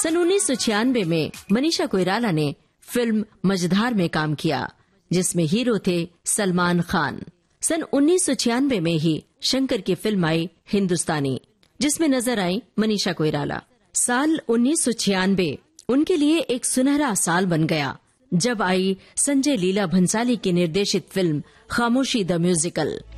सन 1996 में मनीषा कोइराला ने फिल्म मझधार में काम किया, जिसमें हीरो थे सलमान खान। सन 1996 में ही शंकर की फिल्म आई हिंदुस्तानी, जिसमें नजर आई मनीषा कोइराला। साल 1996 उनके लिए एक सुनहरा साल बन गया, जब आई संजय लीला भंसाली की निर्देशित फिल्म खामोशी द म्यूजिकल।